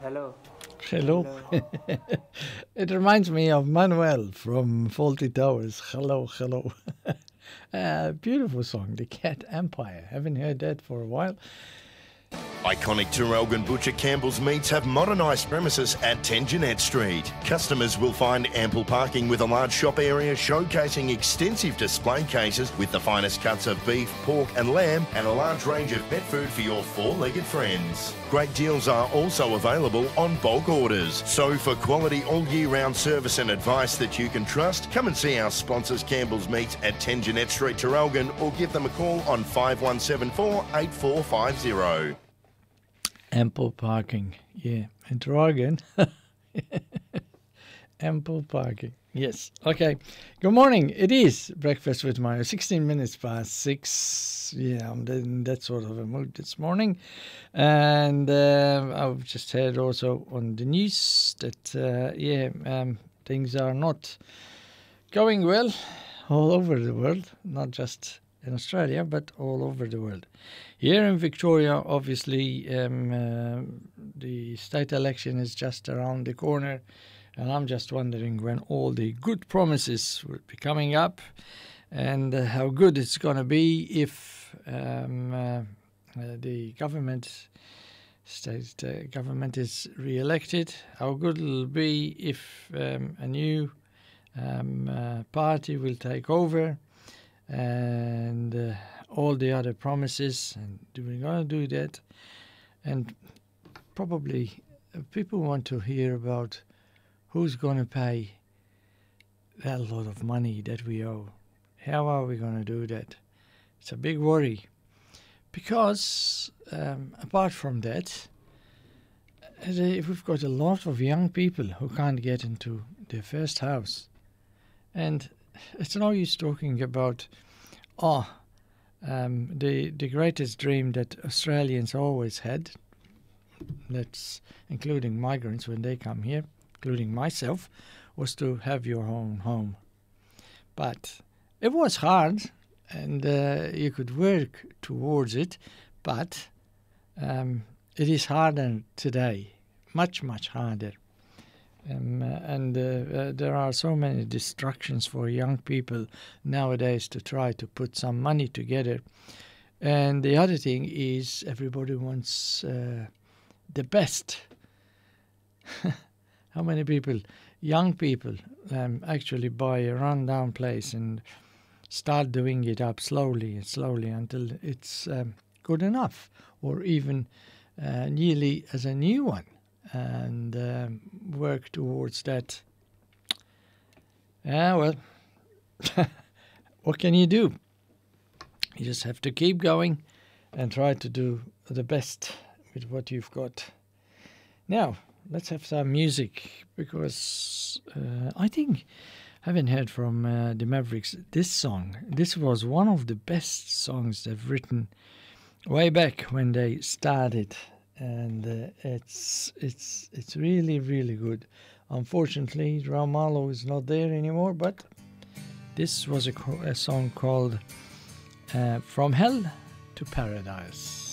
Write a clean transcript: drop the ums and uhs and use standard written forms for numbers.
Hello. Hello. Hello. It reminds me of Manuel from Faulty Towers. Hello, hello. Beautiful song, The Cat Empire. Haven't heard that for a while. Iconic Traralgon Butcher Campbell's Meats have modernised premises at 10 Jeanette Street. Customers will find ample parking with a large shop area showcasing extensive display cases with the finest cuts of beef, pork and lamb and a large range of pet food for your four-legged friends. Great deals are also available on bulk orders. So for quality all-year-round service and advice that you can trust, come and see our sponsors Campbell's Meats at 10 Jeanette Street, Traralgon, or give them a call on 5174 8450. Ample parking. Yeah. And Dragon. Ample parking. Yes. Okay. Good morning. It is Breakfast with Mario. 16 minutes past 6. Yeah, I'm in that sort of a mood this morning. And I've just heard also on the news that, things are not going well all over the world, not just in Australia, but all over the world. Here in Victoria, obviously, the state election is just around the corner, and I'm just wondering when all the good promises will be coming up and how good it's going to be if the state government is re-elected, how good it'll be if a new party will take over, and all the other promises, and we're going to do that. And probably people want to hear about who's going to pay that lot of money that we owe. How are we going to do that? It's a big worry. Because apart from that, we've got a lot of young people who can't get into their first house. And it's no use talking about, the greatest dream that Australians always had, that's including migrants when they come here, including myself, was to have your own home. But it was hard, and you could work towards it, but it is harder today, much, much harder. And there are so many distractions for young people nowadays to try to put some money together. And the other thing is everybody wants the best. How many people, young people, actually buy a rundown place and start doing it up slowly and slowly until it's good enough, or even nearly as a new one, and work towards that. Well, what can you do? You just have to keep going and try to do the best with what you've got. Now, let's have some music, because I think I haven't heard from the Mavericks this song. This was one of the best songs they've written way back when they started, and it's really, really good. Unfortunately, Ramalho is not there anymore, but this was a song called From Hell to Paradise.